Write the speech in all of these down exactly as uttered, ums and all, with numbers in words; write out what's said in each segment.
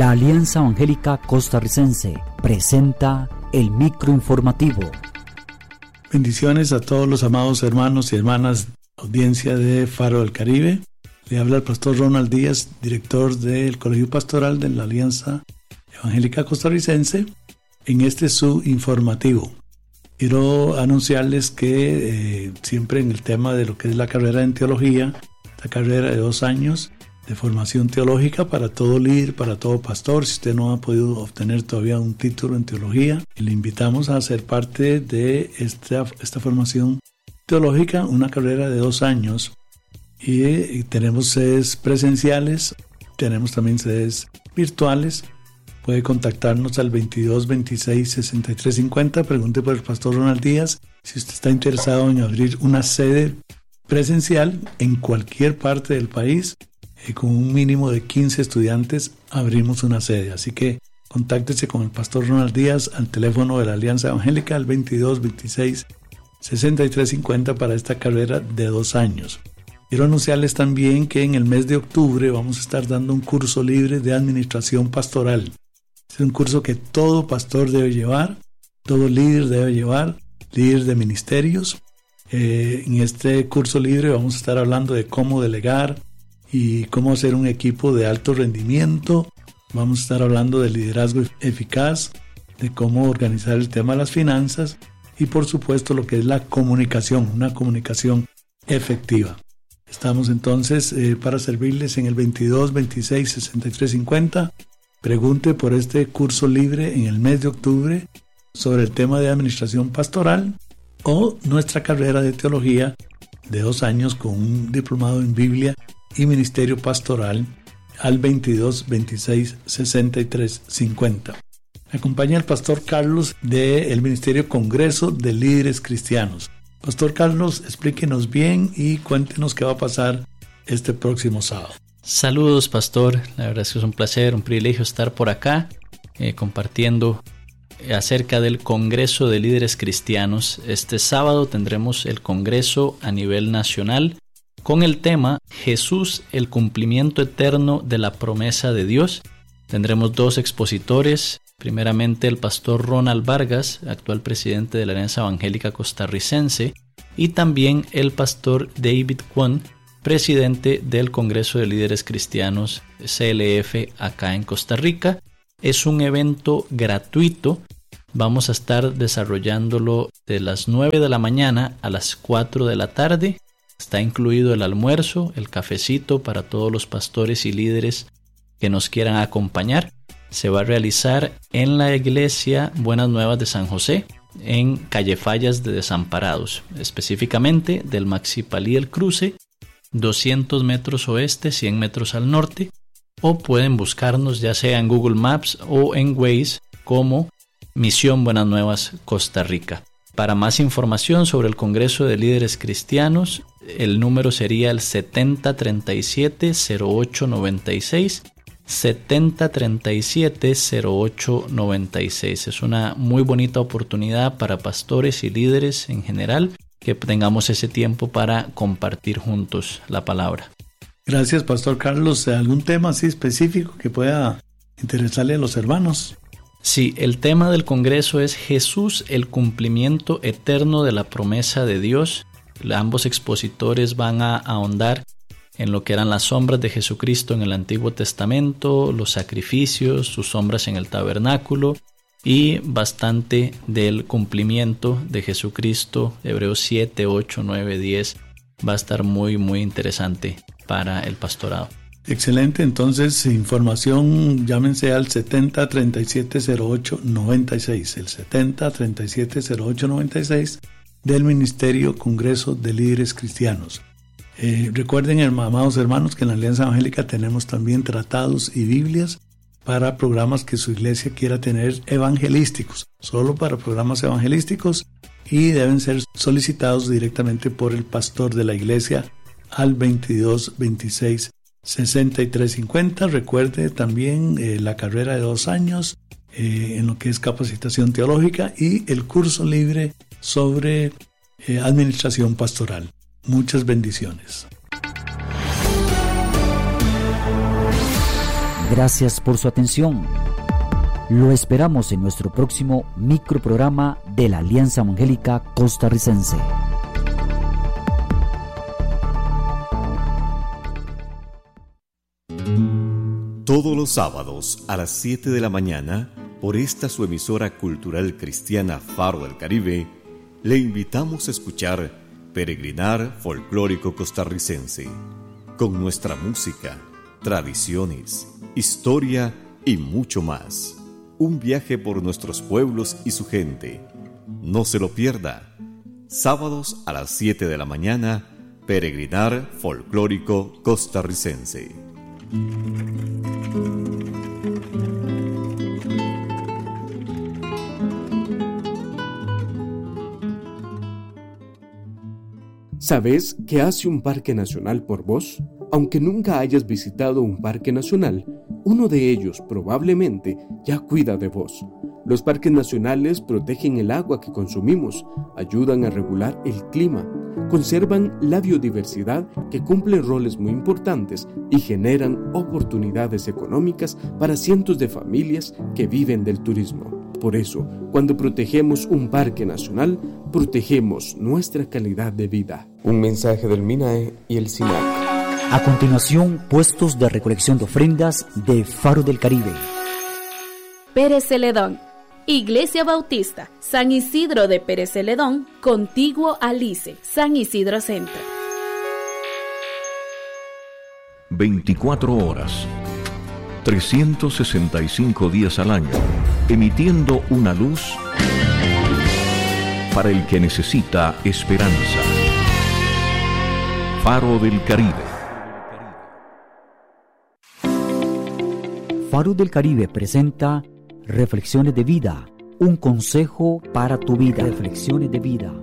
La Alianza Evangélica Costarricense presenta el microinformativo. Bendiciones a todos los amados hermanos y hermanas, audiencia de Faro del Caribe. Le habla el pastor Ronald Díaz, director del Colegio Pastoral de la Alianza Evangélica Costarricense, en este su informativo. Quiero anunciarles que eh, siempre en el tema de lo que es la carrera en teología, esta carrera de dos años de formación teológica para todo líder, para todo pastor. Si usted no ha podido obtener todavía un título en teología, le invitamos a ser parte de esta, esta formación teológica, una carrera de dos años. Y, y tenemos sedes presenciales, tenemos también sedes virtuales. Puede contactarnos al veintidós, veintiséis, sesenta y tres cincuenta. Pregunte por el pastor Ronald Díaz si usted está interesado en abrir una sede presencial en cualquier parte del país. Eh, con un mínimo de quince estudiantes abrimos una sede. Así que contáctese con el pastor Ronald Díaz al teléfono de la Alianza Evangélica al veintidós, veintiséis, sesenta y tres cincuenta para esta carrera de dos años. Quiero anunciarles también que en el mes de octubre vamos a estar dando un curso libre de administración pastoral. Es un curso que todo pastor debe llevar, todo líder debe llevar, líder de ministerios. Eh, en este curso libre vamos a estar hablando de cómo delegar y cómo hacer un equipo de alto rendimiento. Vamos a estar hablando de liderazgo eficaz, de cómo organizar el tema de las finanzas y por supuesto lo que es la comunicación, una comunicación efectiva. Estamos entonces eh, para servirles en el veintidós, veintiséis, sesenta y tres cincuenta. Pregunte por este curso libre en el mes de octubre sobre el tema de administración pastoral o nuestra carrera de teología de dos años con un diplomado en Biblia y ministerio pastoral al veintidós, veintiséis, sesenta y tres cincuenta. Me acompaña el pastor Carlos del Ministerio Congreso de Líderes Cristianos. Pastor Carlos, explíquenos bien y cuéntenos qué va a pasar este próximo sábado. Saludos, pastor. La verdad es que es un placer, un privilegio estar por acá eh, compartiendo acerca del Congreso de Líderes Cristianos. Este sábado tendremos el Congreso a nivel nacional con el tema Jesús, el cumplimiento eterno de la promesa de Dios. Tendremos dos expositores. Primeramente el pastor Ronald Vargas, actual presidente de la Alianza Evangélica Costarricense, y también el pastor David Kwon, presidente del Congreso de Líderes Cristianos C L F acá en Costa Rica. Es un evento gratuito. Vamos a estar desarrollándolo de las nueve de la mañana a las cuatro de la tarde. Está incluido el almuerzo, el cafecito para todos los pastores y líderes que nos quieran acompañar. Se va a realizar en la iglesia Buenas Nuevas de San José, en Calle Fallas de Desamparados, específicamente del Maxipalí El Cruce, doscientos metros oeste, cien metros al norte, o pueden buscarnos ya sea en Google Maps o en Waze como Misión Buenas Nuevas Costa Rica. Para más información sobre el Congreso de Líderes Cristianos, el número sería el setenta treinta y siete cero ocho noventa y seis, setenta treinta y siete cero ocho noventa y seis. Es una muy bonita oportunidad para pastores y líderes en general que tengamos ese tiempo para compartir juntos la palabra. Gracias, pastor Carlos. ¿Algún tema así específico que pueda interesarle a los hermanos? Sí, el tema del Congreso es Jesús, el cumplimiento eterno de la promesa de Dios. Ambos expositores van a ahondar en lo que eran las sombras de Jesucristo en el Antiguo Testamento, los sacrificios, sus sombras en el tabernáculo y bastante del cumplimiento de Jesucristo. Hebreos siete, ocho, nueve, diez va a estar muy muy interesante para el pastorado. Excelente, entonces información, llámense al setenta treinta y siete cero ocho noventa y seis, el setenta treinta y siete cero ocho noventa y seis del Ministerio Congreso de Líderes Cristianos. Eh, recuerden, amados hermanos, que en la Alianza Evangélica tenemos también tratados y Biblias para programas que su iglesia quiera tener evangelísticos, solo para programas evangelísticos, y deben ser solicitados directamente por el pastor de la iglesia al veintidós, veintiséis, sesenta y tres cincuenta. Recuerde también eh, la carrera de dos años eh, en lo que es capacitación teológica y el curso libre sobre eh, administración pastoral. Muchas bendiciones. Gracias por su atención. Lo esperamos en nuestro próximo microprograma de la Alianza Evangélica Costarricense. Todos los sábados a las siete de la mañana, por esta su emisora cultural cristiana Faro del Caribe, le invitamos a escuchar Peregrinar Folclórico Costarricense, con nuestra música, tradiciones, historia y mucho más. Un viaje por nuestros pueblos y su gente. No se lo pierda. Sábados a las siete de la mañana, Peregrinar Folclórico Costarricense. ¿Sabes qué hace un parque nacional por vos? Aunque nunca hayas visitado un parque nacional, uno de ellos probablemente ya cuida de vos. Los parques nacionales protegen el agua que consumimos, ayudan a regular el clima, conservan la biodiversidad que cumple roles muy importantes y generan oportunidades económicas para cientos de familias que viven del turismo. Por eso, cuando protegemos un parque nacional, protegemos nuestra calidad de vida. Un mensaje del MINAE y el SINAC. A continuación, puestos de recolección de ofrendas de Faro del Caribe. Pérez Celedón, Iglesia Bautista, San Isidro de Pérez Celedón, contiguo a Lice, San Isidro Centro. veinticuatro horas, trescientos sesenta y cinco días al año, emitiendo una luz para el que necesita esperanza. Faro del Caribe. Faro del Caribe presenta Reflexiones de Vida, un consejo para tu vida. Reflexiones de Vida.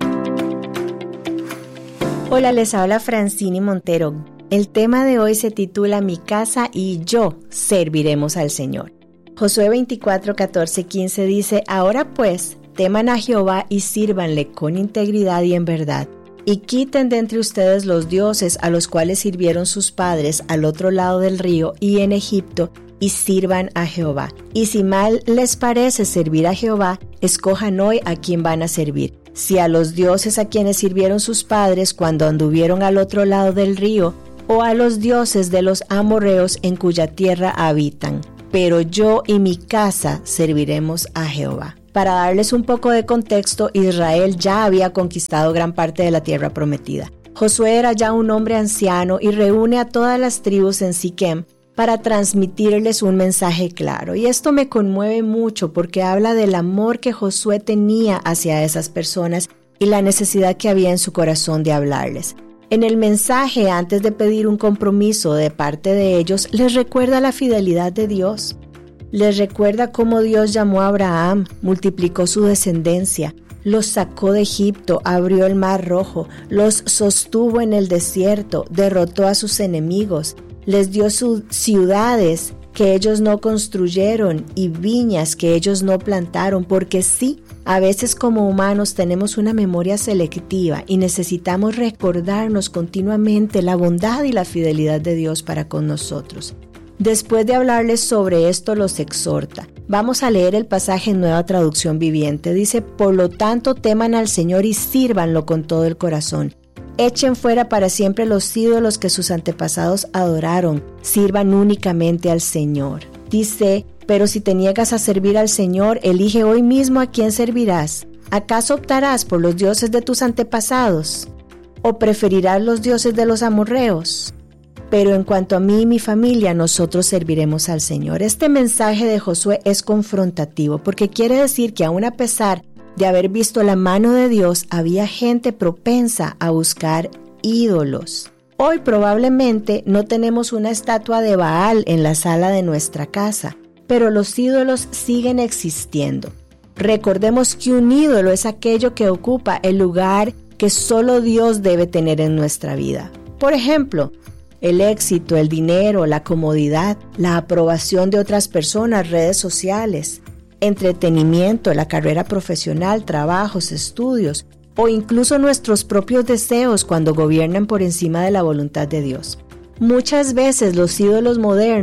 Hola, les habla Francini Montero. El tema de hoy se titula Mi casa y yo serviremos al Señor. Josué veinticuatro, catorce, quince dice: Ahora pues, teman a Jehová y sírvanle con integridad y en verdad, y quiten de entre ustedes los dioses a los cuales sirvieron sus padres al otro lado del río y en Egipto, y sirvan a Jehová. Y si mal les parece servir a Jehová, escojan hoy a quién van a servir, si a los dioses a quienes sirvieron sus padres cuando anduvieron al otro lado del río, o a los dioses de los amorreos en cuya tierra habitan. Pero yo y mi casa serviremos a Jehová. Para darles un poco de contexto, Israel ya había conquistado gran parte de la tierra prometida. Josué era ya un hombre anciano y reúne a todas las tribus en Siquem para transmitirles un mensaje claro. Y esto me conmueve mucho porque habla del amor que Josué tenía hacia esas personas y la necesidad que había en su corazón de hablarles. En el mensaje, antes de pedir un compromiso de parte de ellos, les recuerda la fidelidad de Dios. Les recuerda cómo Dios llamó a Abraham, multiplicó su descendencia, los sacó de Egipto, abrió el mar rojo, los sostuvo en el desierto, derrotó a sus enemigos, les dio sus ciudades que ellos no construyeron y viñas que ellos no plantaron, porque sí, a veces como humanos tenemos una memoria selectiva y necesitamos recordarnos continuamente la bondad y la fidelidad de Dios para con nosotros. Después de hablarles sobre esto, los exhorta. Vamos a leer el pasaje en Nueva Traducción Viviente. Dice: Por lo tanto, teman al Señor y sírvanlo con todo el corazón. Echen fuera para siempre los ídolos que sus antepasados adoraron. Sirvan únicamente al Señor. Dice: Pero si te niegas a servir al Señor, elige hoy mismo a quién servirás. ¿Acaso optarás por los dioses de tus antepasados? ¿O preferirás los dioses de los amorreos? Pero en cuanto a mí y mi familia, nosotros serviremos al Señor. Este mensaje de Josué es confrontativo porque quiere decir que aun a pesar de haber visto la mano de Dios, había gente propensa a buscar ídolos. Hoy probablemente no tenemos una estatua de Baal en la sala de nuestra casa, pero los ídolos siguen existiendo. Recordemos que un ídolo es aquello que ocupa el lugar que solo Dios debe tener en nuestra vida. Por ejemplo, el éxito, el dinero, la comodidad, la aprobación de otras personas, redes sociales, entretenimiento, la carrera profesional, trabajos, estudios o incluso nuestros propios deseos cuando gobiernan por encima de la voluntad de Dios. Muchas veces los ídolos modernos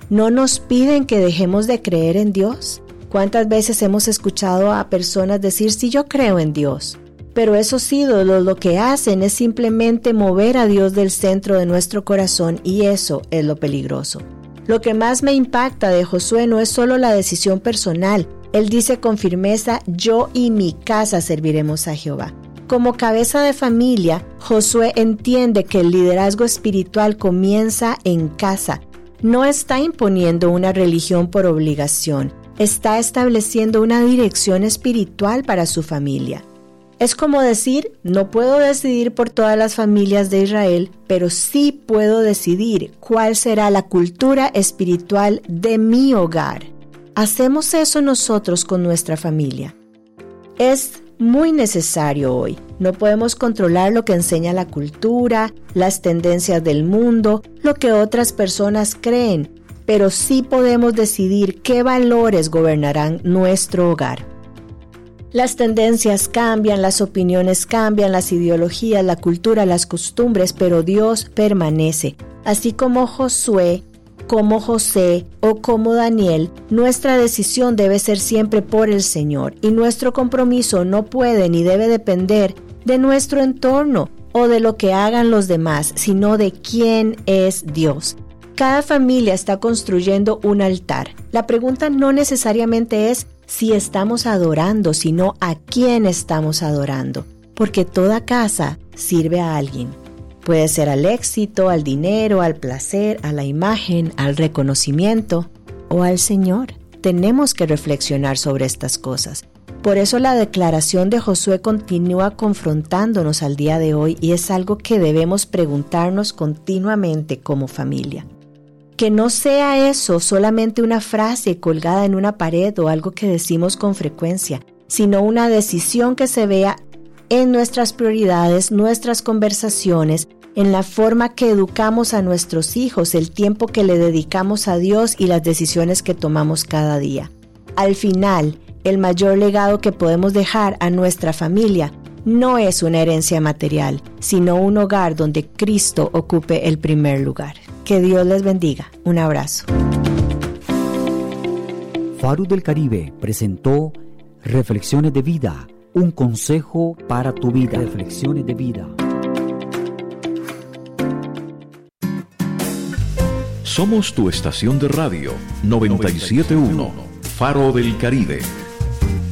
¿No nos piden que dejemos de creer en Dios? ¿Cuántas veces hemos escuchado a personas decir, sí, yo creo en Dios? Pero esos ídolos lo que hacen es simplemente mover a Dios del centro de nuestro corazón, y eso es lo peligroso. Lo que más me impacta de Josué no es solo la decisión personal. Él dice con firmeza, yo y mi casa serviremos a Jehová. Como cabeza de familia, Josué entiende que el liderazgo espiritual comienza en casa. No está imponiendo una religión por obligación, está estableciendo una dirección espiritual para su familia. Es como decir, no puedo decidir por todas las familias de Israel, pero sí puedo decidir cuál será la cultura espiritual de mi hogar. Hacemos eso nosotros con nuestra familia. Es muy necesario hoy. No podemos controlar lo que enseña la cultura, las tendencias del mundo, lo que otras personas creen, pero sí podemos decidir qué valores gobernarán nuestro hogar. Las tendencias cambian, las opiniones cambian, las ideologías, la cultura, las costumbres, pero Dios permanece. Así como Josué, como José o como Daniel, nuestra decisión debe ser siempre por el Señor, y nuestro compromiso no puede ni debe depender de nuestro entorno o de lo que hagan los demás, sino de quién es Dios. Cada familia está construyendo un altar. La pregunta no necesariamente es si estamos adorando, sino a quién estamos adorando, porque toda casa sirve a alguien. Puede ser al éxito, al dinero, al placer, a la imagen, al reconocimiento o al Señor. Tenemos que reflexionar sobre estas cosas. Por eso la declaración de Josué continúa confrontándonos al día de hoy, y es algo que debemos preguntarnos continuamente como familia. Que no sea eso solamente una frase colgada en una pared o algo que decimos con frecuencia, sino una decisión que se vea en nuestras prioridades, nuestras conversaciones, en la forma que educamos a nuestros hijos, el tiempo que le dedicamos a Dios y las decisiones que tomamos cada día. Al final, el mayor legado que podemos dejar a nuestra familia no es una herencia material, sino un hogar donde Cristo ocupe el primer lugar. Que Dios les bendiga. Un abrazo. Faro del Caribe presentó Reflexiones de Vida, un consejo para tu vida. Reflexiones de vida. Somos tu estación de radio noventa y siete punto uno, Faro del Caribe.